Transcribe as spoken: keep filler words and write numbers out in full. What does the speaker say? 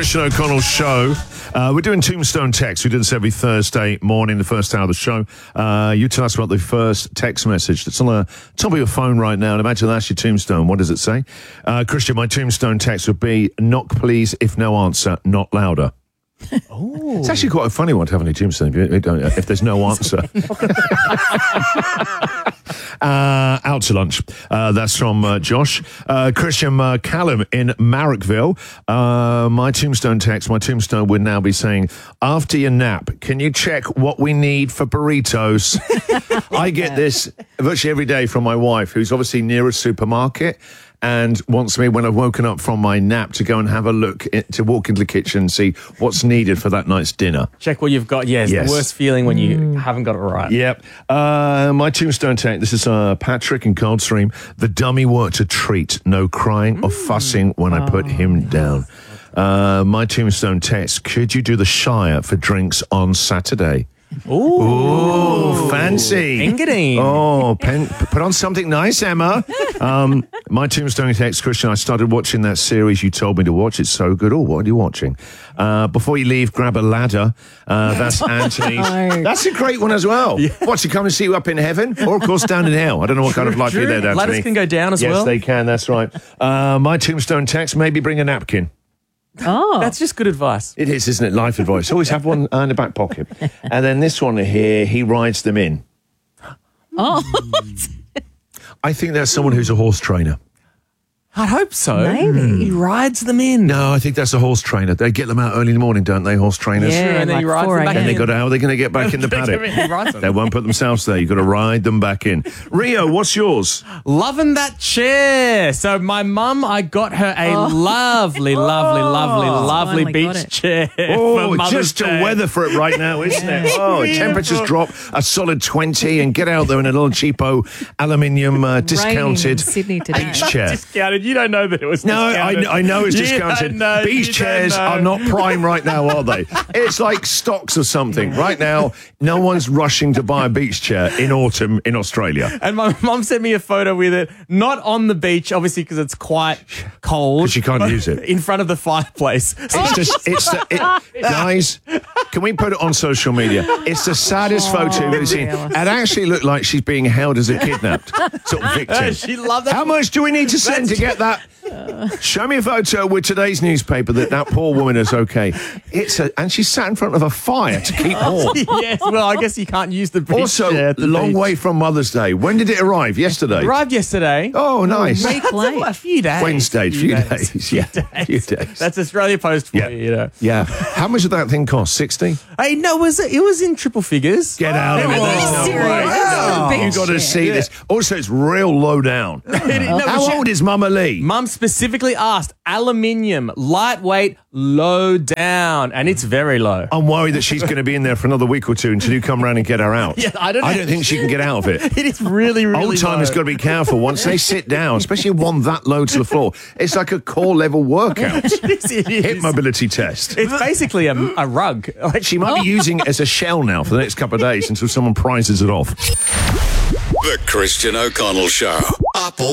Christian O'Connell Show. Uh, we're doing Tombstone Text. We do this every Thursday morning, the first hour of the show. Uh, you tell us about the first text message that's on the top of your phone right now. And imagine that's your tombstone. What does it say? Uh, Christian, my tombstone text would be, knock please, if no answer, not louder. Oh. It's actually quite a funny one to have on your tombstone if, you don't, if there's no answer. uh, out to lunch. Uh, that's from uh, Josh. Uh, Christian uh, Callum in Marrickville. Uh, my tombstone text, my tombstone would now be saying, after your nap, can you check what we need for burritos? I get this virtually every day from my wife, who's obviously near a supermarket, and wants me, when I've woken up from my nap, to go and have a look, to walk into the kitchen and see what's needed for that night's dinner. Check what you've got. Yes, yes. The worst feeling when you mm. haven't got it right. Yep. Uh, my tombstone take, this is uh, Patrick in Coldstream. The dummy worked a treat. No crying mm. or fussing when oh, I put him yes. down. Uh, my tombstone text, could you do the Shire for drinks on Saturday? Ooh. Ooh, fancy. Engadine. Oh, pen, put on something nice, Emma. Um, my tombstone text, Christian, I started watching that series you told me to watch. It's so good. Oh, what are you watching? Uh, before you leave, grab a ladder. Uh, that's Anthony's. That's a great one as well. Yeah. What's he come to see you up in heaven? Or, of course, down in hell. I don't know what kind of life you're there, Anthony. Ladders can go down as yes, well. Yes, they can. That's right. Uh, my tombstone text, maybe bring a napkin. Oh, that's just good advice. It is, isn't it? Life advice. Always have one uh, in the back pocket. And then this one here, he rides them in. Oh. I think that's someone who's a horse trainer. I hope so. Maybe. He rides them in. No, I think that's a horse trainer. They get them out early in the morning, don't they, horse trainers? Yeah, and then like he rides them back and in. they got to, how are they going to get back in the paddock? They won't put themselves there. You've got to ride them back in. Rio, what's yours? Loving that chair. So my mum, I got her a oh. lovely, lovely, lovely, oh, lovely beach chair. Oh, for just the weather for it right now, isn't yeah. it? Oh, temperatures drop a solid twenty and get out there in a little cheapo aluminium uh, discounted Sydney today. beach chair. Discounted. You don't know that it was No, I, I know it's discounted. Know, Beach chairs are not prime right now, are they? It's like stocks or something. Right now, no one's rushing to buy a beach chair in autumn in Australia. And my mum sent me a photo with it, not on the beach, obviously, because it's quite cold. Because you can't use it. In front of the fireplace. It's just, it's the, it, guys, can we put it on social media? It's the saddest oh, photo you've ever seen. It actually looked like she's being held as a kidnapped sort of victim. She loved that. How much do we need to send to get that? Show me a photo with today's newspaper that that poor woman is okay. It's a, and she's sat in front of a fire to keep warm. Yes, well, I guess you can't use the beach Also, chair the long beach. way from Mother's Day. When did it arrive? Yesterday? It arrived yesterday. Oh, nice. Week late. A few days. Wednesday, a few days. days. Yeah, a few days. That's Australia Post for yeah. you, you know. Yeah. How much did that thing cost? sixty? Hey, no, it was, it was in triple figures. Get out oh, of it. There's no serious? way. Wow. No. You've got to see yeah. this. Also, it's real low down. no, How old is Mama Lee? Mum specifically asked, aluminium, lightweight, low down, and it's very low. I'm worried that she's going to be in there for another week or two until you come around and get her out. Yeah, I don't know. I don't think she can get out of it. It is really, really Old timers got to be careful. Once they sit down, especially one that low to the floor, it's like a core level workout. it is, it is. Hip mobility test. It's basically a, a rug. Like she might be using it as a shell now for the next couple of days until someone prizes it off. The Christian O'Connell Show. Up all